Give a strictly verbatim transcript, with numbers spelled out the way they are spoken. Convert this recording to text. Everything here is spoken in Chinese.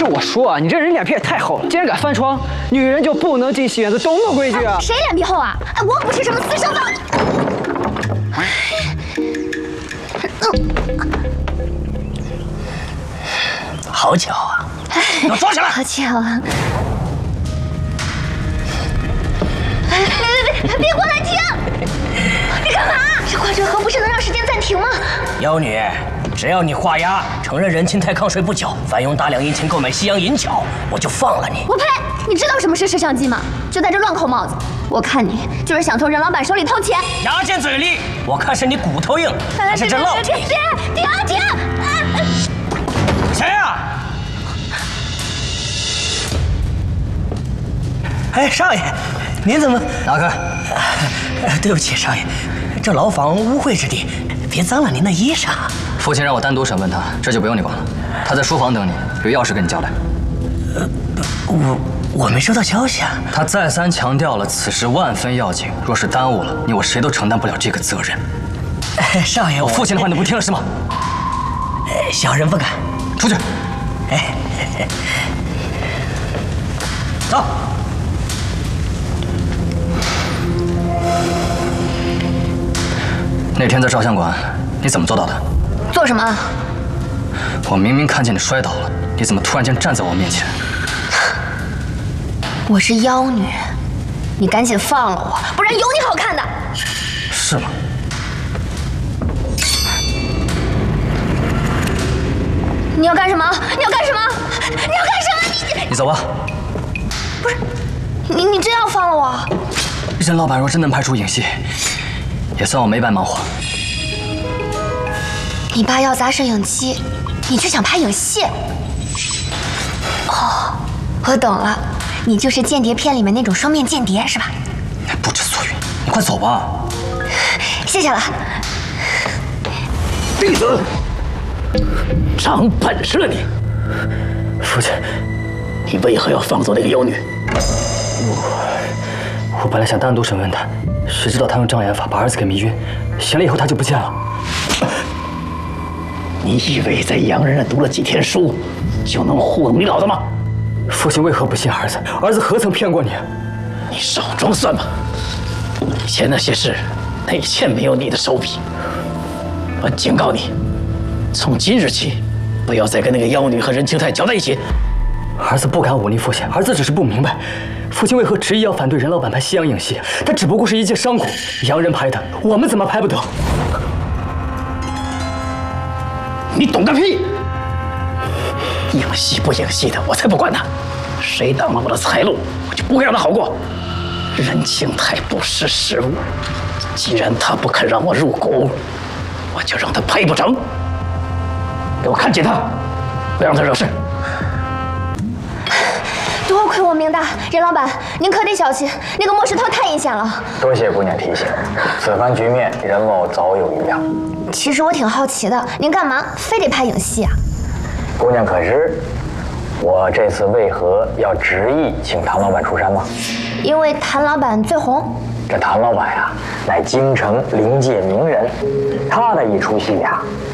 就我说啊，你这人脸皮也太厚了，竟然敢翻窗！女人就不能进戏院，这懂不懂规矩啊？ 谁脸皮厚啊？哎，我不是什么私生饭。 好巧啊！给我抓起来！ 好巧啊！哎，别别别，别过来停！你干嘛？这挂折盒不是能让时间暂停吗？ 妖女，只要你画押承认人情太抗税不缴，反用大量银钱购买西洋银角，我就放了你。 我呸！你知道什么是摄像机吗？就戴这乱扣帽子，我看你就是想从任老板手里偷钱。 牙尖嘴利，我看是你骨头硬，还是这烙铁？ 别停停！ 谁呀？哎，少爷，您怎么拿开！ 对不起，少爷，这牢房污秽之地，别脏了您的衣裳。 父亲让我单独审问他，这就不用你管了。他在书房等你，有要事跟你交代。 呃，我我没收到消息啊。 他再三强调了，此事万分要紧，若是耽误了，你我谁都承担不了这个责任。 哎，少爷， 我父亲的话你不听了是吗？ 哎，小人不敢。 出去。 哎，走。 那天在照相馆，你怎么做到的？ 做什么？ 我明明看见你摔倒了，你怎么突然间站在我面前？ 我是妖女，你赶紧放了我，不然有你好看的。 是吗？ 你要干什么？你要干什么？你要干什么？你你走吧。 不是，你你真要放了我？ 任老板若真能拍出影戏，也算我没白忙活。 你爸要砸摄影机，你却想拍影戏。哦，我懂了，你就是间谍片里面那种双面间谍是吧？ 不知所云，你快走吧。 谢谢了。 弟子，长本事了你！ 父亲， 你为何要放走那个妖女？ 我我本来想单独审问他，谁知道他用障眼法把儿子给迷晕，醒了以后他就不见了。 你以为在洋人那读了几天书，就能糊弄你老子吗？ 父亲为何不信儿子？儿子何曾骗过你？ 你少装蒜吧！以前那些事，内嵌没有你的手笔。我警告你，从今日起，不要再跟那个妖女和任清泰搅在一起。 儿子不敢忤逆父亲，儿子只是不明白，父亲为何执意要反对任老板拍西洋影戏？他只不过是一介商贾，洋人拍的，我们怎么拍不得？ 你懂个屁！影戏不影戏的，我才不管他。谁挡了我的财路，我就不会让他好过。任清泰不识时务，既然他不肯让我入股，我就让他拍不成。给我看紧他，不让他惹事。 多亏我命大，任老板，您可得小心，那个莫石头太阴险了。 多谢姑娘提醒，此番局面任某早有预料。 其实我挺好奇的，您干嘛非得拍影戏啊？ 姑娘可知，我这次为何要执意请谭老板出山吗？ 因为谭老板最红。 这谭老板呀，乃京城灵界名人，他的一出戏呀，